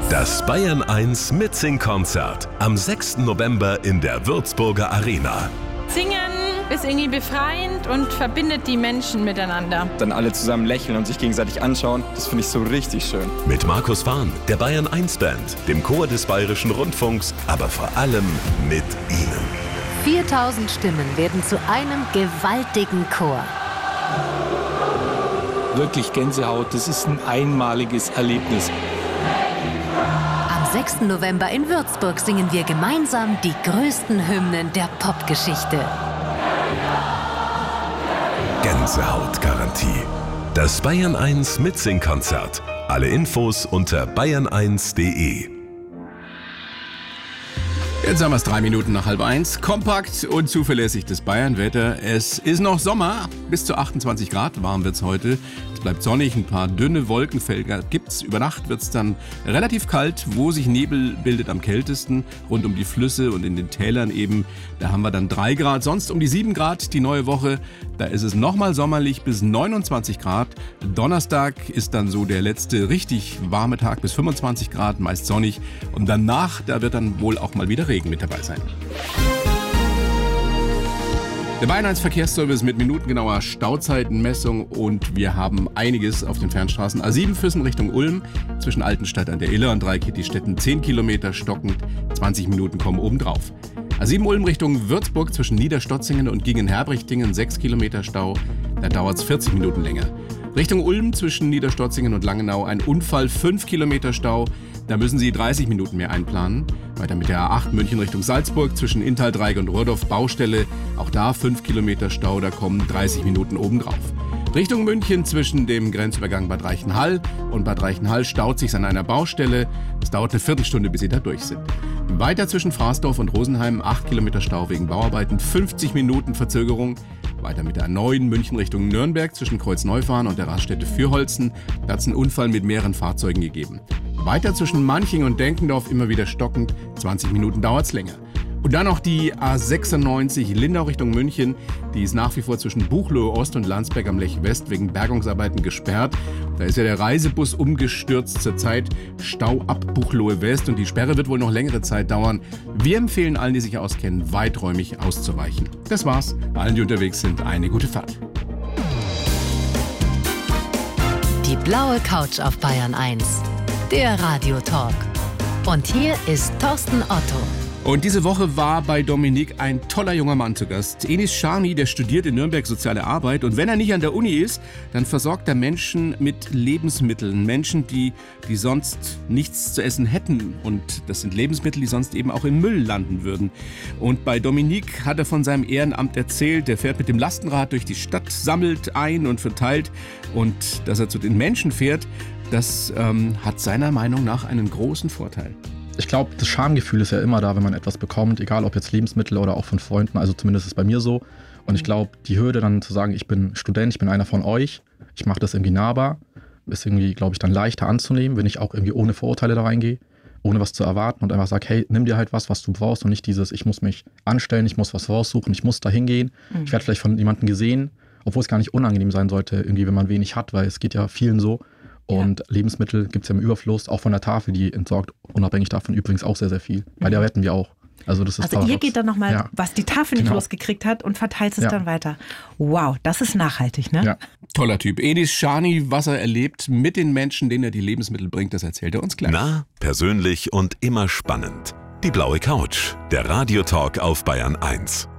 Das Bayern 1 Mitsing-Konzert am 6. November in der Würzburger Arena. Singen ist irgendwie befreiend und verbindet die Menschen miteinander. Dann alle zusammen lächeln und sich gegenseitig anschauen, das finde ich so richtig schön. Mit Markus Fahn, der Bayern 1 Band, dem Chor des Bayerischen Rundfunks, aber vor allem mit Ihnen. 4000 Stimmen werden zu einem gewaltigen Chor. Wirklich Gänsehaut, das ist ein einmaliges Erlebnis. Am 6. November in Würzburg singen wir gemeinsam die größten Hymnen der Popgeschichte. Gänsehautgarantie. Das Bayern 1 Mitsing-Konzert. Alle Infos unter bayern1.de. Jetzt haben wir es 3 Minuten nach 12:30. Kompakt und zuverlässig das Bayern-Wetter. Es ist noch Sommer, bis zu 28 Grad. Warm wird es heute. Es bleibt sonnig, ein paar dünne Wolkenfelder gibt's. Über Nacht wird es dann relativ kalt, wo sich Nebel bildet am kältesten. Rund um die Flüsse und in den Tälern eben. Da haben wir dann 3 Grad, sonst um die 7 Grad die neue Woche. Da ist es nochmal sommerlich bis 29 Grad. Donnerstag ist dann so der letzte richtig warme Tag bis 25 Grad, meist sonnig. Und danach, da wird dann wohl auch mal wieder Regen mit dabei sein. Der Bayern 1 Verkehrsservice mit minutengenauer Stauzeitenmessung und wir haben einiges auf den Fernstraßen. A7 Füssen Richtung Ulm, zwischen Altenstadt an der Iller und Dreikitti-Stetten 10 Kilometer stockend, 20 Minuten kommen obendrauf. A7 Ulm Richtung Würzburg zwischen Niederstotzingen und Gingen-Herbrichtingen 6 Kilometer Stau, da dauert es 40 Minuten länger. Richtung Ulm zwischen Niederstotzingen und Langenau ein Unfall, 5 Kilometer Stau, da müssen Sie 30 Minuten mehr einplanen. Weiter mit der A8 München Richtung Salzburg zwischen Inntal-Dreieck und Rohrdorf Baustelle, auch da 5 Kilometer Stau, da kommen 30 Minuten obendrauf. Richtung München zwischen dem Grenzübergang Bad Reichenhall und Bad Reichenhall staut sich an einer Baustelle. Es dauert eine Viertelstunde, bis Sie da durch sind. Weiter zwischen Fraßdorf und Rosenheim 8 Kilometer Stau wegen Bauarbeiten, 50 Minuten Verzögerung. Weiter mit der A9 München Richtung Nürnberg zwischen Kreuzneufahren und der Raststätte Fürholzen. Da hat es einen Unfall mit mehreren Fahrzeugen gegeben. Weiter zwischen Manching und Denkendorf immer wieder stockend, 20 Minuten dauert es länger. Und dann noch die A96 Lindau Richtung München, die ist nach wie vor zwischen Buchloe Ost und Landsberg am Lech West wegen Bergungsarbeiten gesperrt. Da ist ja der Reisebus umgestürzt, zurzeit Stau ab Buchloe West und die Sperre wird wohl noch längere Zeit dauern. Wir empfehlen allen, die sich auskennen, weiträumig auszuweichen. Das war's, allen, die unterwegs sind, eine gute Fahrt. Die blaue Couch auf Bayern 1, der Radiotalk. Und hier ist Thorsten Otto. Und diese Woche war bei Dominik ein toller junger Mann zu Gast. Enis Scharni, der studiert in Nürnberg Soziale Arbeit. Und wenn er nicht an der Uni ist, dann versorgt er Menschen mit Lebensmitteln. Menschen, die sonst nichts zu essen hätten. Und das sind Lebensmittel, die sonst eben auch im Müll landen würden. Und bei Dominik hat er von seinem Ehrenamt erzählt. Der fährt mit dem Lastenrad durch die Stadt, sammelt ein und verteilt. Und dass er zu den Menschen fährt, das hat seiner Meinung nach einen großen Vorteil. Ich glaube, das Schamgefühl ist ja immer da, wenn man etwas bekommt, egal ob jetzt Lebensmittel oder auch von Freunden, also zumindest ist es bei mir so. Und ich glaube, die Hürde dann zu sagen, ich bin Student, ich bin einer von euch, ich mache das irgendwie nahbar, ist irgendwie, glaube ich, dann leichter anzunehmen, wenn ich auch irgendwie ohne Vorurteile da reingehe, ohne was zu erwarten und einfach sage, hey, nimm dir halt was du brauchst und nicht dieses, ich muss mich anstellen, ich muss was raussuchen, ich muss da hingehen. Ich werde vielleicht von jemandem gesehen, obwohl es gar nicht unangenehm sein sollte, irgendwie, wenn man wenig hat, weil es geht ja vielen so. Und Lebensmittel gibt es ja im Überfluss, auch von der Tafel, die entsorgt unabhängig davon übrigens auch sehr, sehr viel. Bei der retten wir auch. Also ihr geht dann nochmal, was die Tafel nicht losgekriegt hat und verteilt es dann weiter. Wow, das ist nachhaltig, ne? Ja. Toller Typ. Enis Scharni, was er erlebt mit den Menschen, denen er die Lebensmittel bringt, das erzählt er uns gleich. Nah, persönlich und immer spannend. Die blaue Couch, der Radiotalk auf Bayern 1.